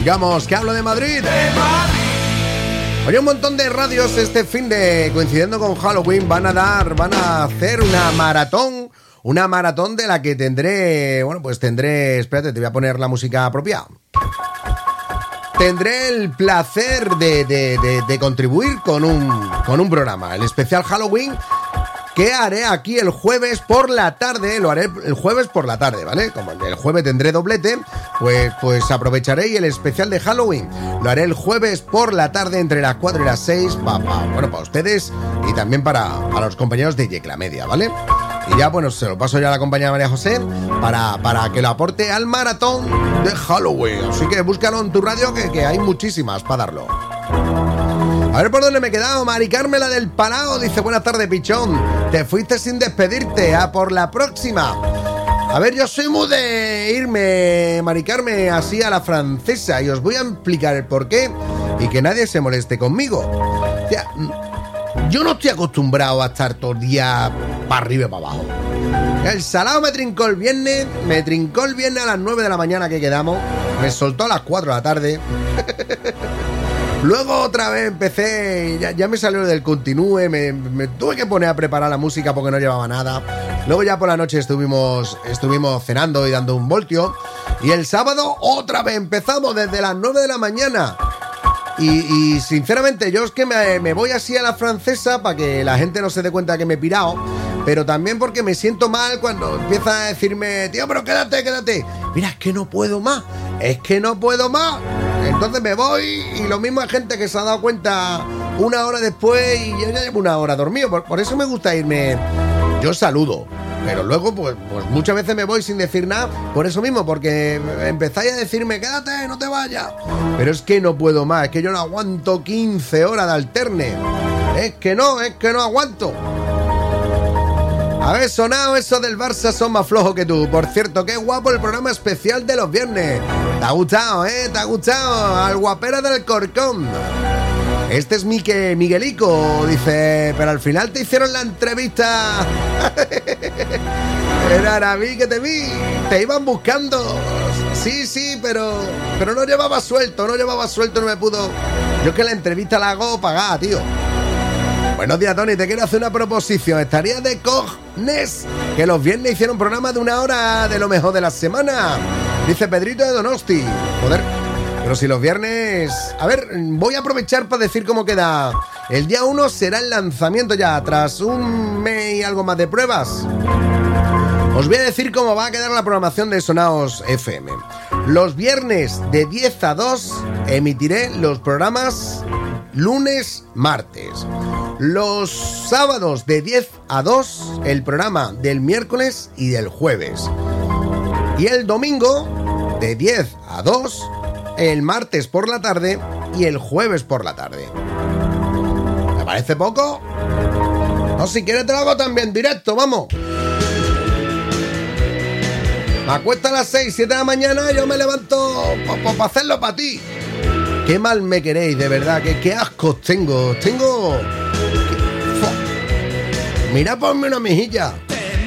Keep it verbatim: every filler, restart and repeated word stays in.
Digamos que hablo de Madrid. De Madrid. Oye, un montón de radios este fin de, coincidiendo con Halloween, van a dar, van a hacer una maratón, una maratón de la que tendré, bueno, pues tendré, espérate, te voy a poner la música propia. Tendré el placer de, de, de, de contribuir con un, con un programa, el especial Halloween, que haré aquí el jueves por la tarde. Lo haré el jueves por la tarde, ¿vale? Como el jueves tendré doblete, pues, pues aprovecharé y el especial de Halloween lo haré el jueves por la tarde entre las cuatro y las seis, para, pa, bueno, para ustedes y también para, para los compañeros de Yecla Media, ¿vale? Y ya, bueno, se lo paso ya a la compañera María José para, para que lo aporte al maratón de Halloween. Así que búscalo en tu radio, que, que hay muchísimas para darlo. A ver por dónde me he quedado. Mari Carmela del Palao dice: buenas tardes, pichón. Te fuiste sin despedirte. A por la próxima. A ver, yo soy muy de irme, Mari Carmen, así a la francesa, y os voy a explicar el porqué y que nadie se moleste conmigo. O sea, yo no estoy acostumbrado a estar todo el día para arriba y para abajo. El salado me trincó el viernes, me trincó el viernes a las nueve de la mañana que quedamos, me soltó a las cuatro de la tarde. Luego otra vez empecé, ya, ya me salió del continúe, me, me tuve que poner a preparar la música porque no llevaba nada. Luego ya por la noche estuvimos, estuvimos cenando y dando un voltio. Y el sábado otra vez empezamos desde las nueve de la mañana. Y, y sinceramente yo es que me, me voy así a la francesa para que la gente no se dé cuenta que me he pirado. Pero también porque me siento mal cuando empieza a decirme: tío, pero quédate, quédate. Mira, es que no puedo más, es que no puedo más. Entonces me voy y lo mismo hay gente que se ha dado cuenta una hora después y yo ya llevo una hora dormido. Por, por eso me gusta irme. Yo saludo, pero luego pues, pues muchas veces me voy sin decir nada. Por eso mismo, porque empezáis a decirme: quédate, no te vayas. Pero es que no puedo más, es que yo no aguanto quince horas de alterne. Es que no, es que no aguanto. A ver, sonado eso del Barça, son más flojos que tú. Por cierto, qué guapo el programa especial de los viernes. Te ha gustado, ¿eh? Te ha gustado. Al guapera del Corcón. Este es Mique, Miguelico, dice: pero al final te hicieron la entrevista. Era Arabí que te vi. Te iban buscando. Sí, sí, pero pero no llevaba suelto, no llevaba suelto, no me pudo. Yo es que la entrevista la hago pagada, tío. Buenos días, Tony, te quiero hacer una proposición. Estaría de cojones que los viernes hicieron un programa de una hora de lo mejor de la semana. Dice Pedrito de Donosti. Joder, pero si los viernes... A ver, voy a aprovechar para decir cómo queda. El día uno será el lanzamiento ya, tras un mes y algo más de pruebas. Os voy a decir cómo va a quedar la programación de Sonaos F M. Los viernes de diez a dos emitiré los programas lunes, martes. Los sábados de diez a dos el programa del miércoles y del jueves. Y el domingo de diez a dos el martes por la tarde y el jueves por la tarde. ¿Te parece poco? No, si quieres te lo hago también directo, vamos. Me acuesto a las seis, siete de la mañana y yo me levanto para pa, pa hacerlo para ti. Qué mal me queréis, de verdad, que qué ascos tengo. Tengo... Mira, ponme una mejilla.